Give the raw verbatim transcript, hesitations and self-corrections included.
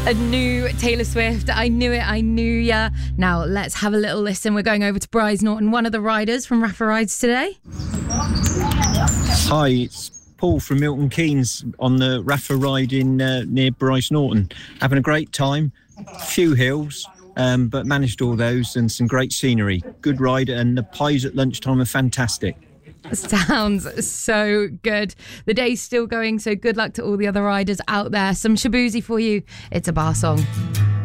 A new Taylor Swift. I knew it, I knew ya. Now let's have a little listen. We're going over to Bryce Norton, one of the riders from Rafa Rides today. Hi, it's Paul from Milton Keynes on the Rafa ride in uh, near Bryce Norton. Having a great time. Few hills, um, but managed all those and some great scenery. Good ride, and the pies at lunchtime are fantastic. Sounds so good. The day's still going, so good luck to all the other riders out there. Some Shaboozey for you. It's a bar song.